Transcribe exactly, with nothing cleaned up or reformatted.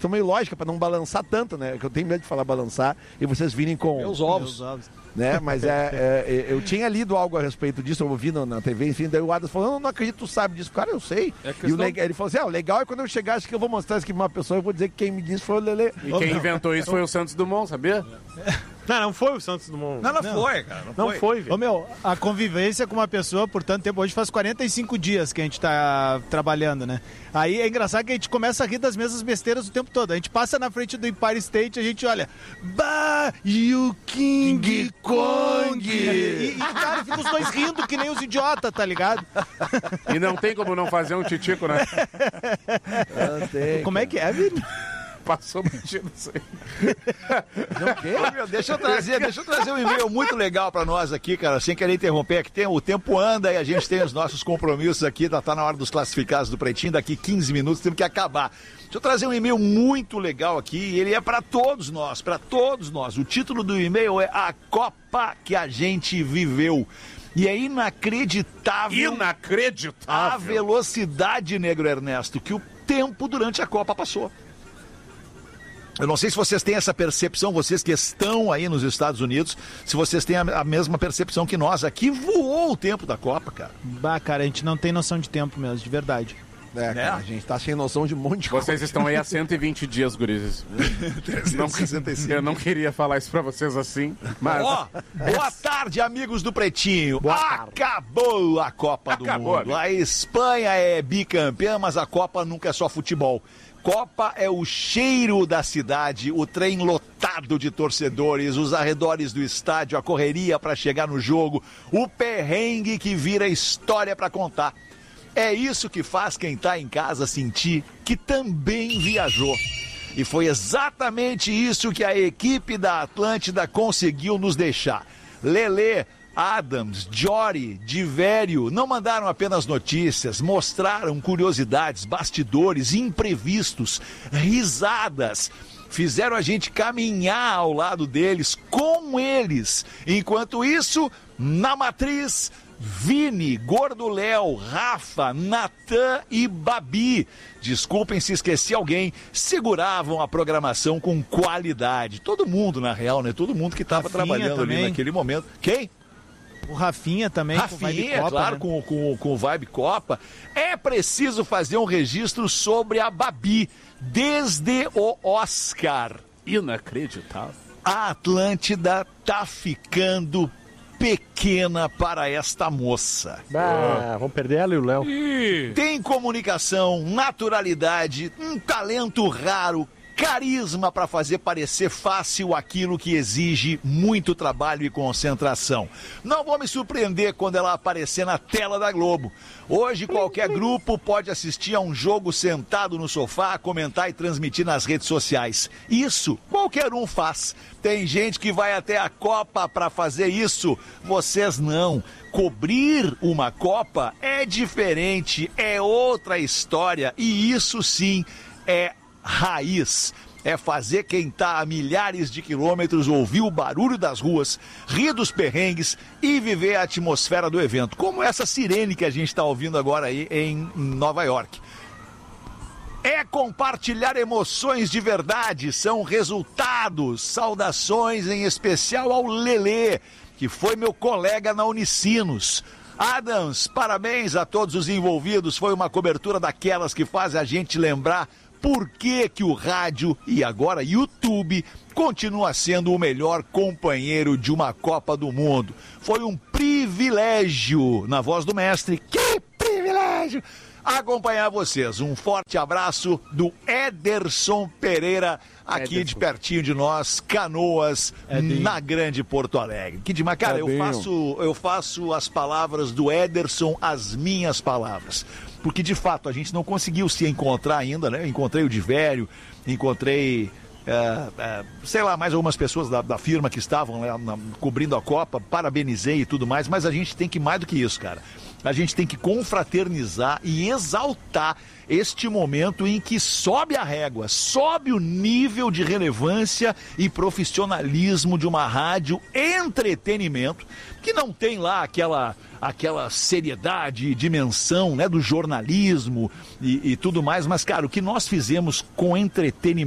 questão meio lógica, pra não balançar tanto, né? Que eu tenho medo de falar balançar e vocês virem com... Meus ovos. Meus ovos. Né? Mas é, é, eu tinha lido algo a respeito disso, eu ouvi na T V, enfim, daí o Adams falou, não, não acredito, tu sabe disso. Cara, eu sei. É e o, ele falou assim, ah, o legal é quando eu chegar, acho que eu vou mostrar isso aqui pra uma pessoa, eu vou dizer que quem me disse foi o Lelê. E quem não. inventou isso foi o Santos Dumont, sabia? Não, não foi o Santos Dumont. Não, não, não. foi, cara. Não, não foi, foi Ô, meu, a convivência com uma pessoa por tanto tempo, hoje faz quarenta e cinco dias que a gente tá trabalhando, né? Aí é engraçado que a gente começa a rir das mesmas besteiras o tempo todo. A gente passa na frente do Empire State, a gente olha, bah, e o King, King Kong! E, e, cara, fica os dois rindo que nem os idiotas, tá ligado? E não tem como não fazer um titico, né? Não tem, como é que é, Vini? Passou mentindo isso aí. Não quer? Meu, deixa eu trazer, deixa eu trazer um e-mail muito legal pra nós aqui, cara, sem querer interromper, que tem, o tempo anda e a gente tem os nossos compromissos aqui, tá, tá na hora dos classificados do Pretinho, daqui quinze minutos temos que acabar. Deixa eu trazer um e-mail muito legal aqui, e ele é pra todos nós, pra todos nós. O título do e-mail é A Copa que a gente viveu. E é inacreditável, inacreditável a velocidade, Negro Ernesto, que o tempo durante a Copa passou. Eu não sei se vocês têm essa percepção, vocês que estão aí nos Estados Unidos, se vocês têm a, a mesma percepção que nós. Aqui voou o tempo da Copa, cara. Bah, cara, a gente não tem noção de tempo mesmo, de verdade. É, cara, a gente tá sem noção de um monte de coisa. Vocês estão aí há cento e vinte dias, gurizes. Não, eu não queria falar isso pra vocês assim, mas... Ó, boa tarde, amigos do Pretinho. Acabou a Copa Acabou, do Mundo. Amigo. A Espanha é bicampeã, mas a Copa nunca é só futebol. Copa é o cheiro da cidade, o trem lotado de torcedores, os arredores do estádio, a correria para chegar no jogo, o perrengue que vira história para contar. É isso que faz quem tá em casa sentir que também viajou. E foi exatamente isso que a equipe da Atlântida conseguiu nos deixar. Lelê, Adams, Jory, Divério não mandaram apenas notícias, mostraram curiosidades, bastidores, imprevistos, risadas. Fizeram a gente caminhar ao lado deles, com eles. Enquanto isso, na matriz, Vini, Gordo Léo, Rafa, Natan e Babi, desculpem se esqueci alguém, seguravam a programação com qualidade. Todo mundo, na real, né? Todo mundo que estava trabalhando também ali naquele momento. Quem? O Rafinha também, Rafinha, com Vibe Copa, claro, né? com, com, com o Vibe Copa. É preciso fazer um registro sobre a Babi, desde o Oscar. Inacreditável. A Atlântida tá ficando pequena para esta moça. Ah, vamos perder ela e o Léo. Tem comunicação, naturalidade, um talento raro, carisma para fazer parecer fácil aquilo que exige muito trabalho e concentração. Não vou me surpreender quando ela aparecer na tela da Globo. Hoje qualquer grupo pode assistir a um jogo sentado no sofá, comentar e transmitir nas redes sociais. Isso qualquer um faz. Tem gente que vai até a Copa para fazer isso. Vocês não. Cobrir uma Copa é diferente, é outra história e isso sim é raiz. É fazer quem tá a milhares de quilômetros ouvir o barulho das ruas, rir dos perrengues e viver a atmosfera do evento, como essa sirene que a gente está ouvindo agora aí em Nova York. É compartilhar emoções de verdade, são resultados. Saudações em especial ao Lelê, que foi meu colega na Unicinos. Adams, parabéns a todos os envolvidos, foi uma cobertura daquelas que faz a gente lembrar por que que o rádio e agora YouTube continua sendo o melhor companheiro de uma Copa do Mundo. Foi um privilégio, na voz do mestre, que privilégio, acompanhar vocês. Um forte abraço do Ederson Pereira, aqui Ederson. De pertinho de nós, Canoas, Edinho. Na Grande Porto Alegre. Que demais, cara, eu faço, eu faço as palavras do Ederson as minhas palavras. Porque, de fato, a gente não conseguiu se encontrar ainda, né? Encontrei o Divério, encontrei, é, é, sei lá, mais algumas pessoas da, da firma que estavam lá na, cobrindo a Copa, parabenizei e tudo mais, mas a gente tem que mais do que isso, cara. A gente tem que confraternizar e exaltar este momento em que sobe a régua, sobe o nível de relevância e profissionalismo de uma rádio entretenimento, que não tem lá aquela, aquela seriedade e dimensão, né, do jornalismo e, e tudo mais, mas, cara, o que nós fizemos com entretenimento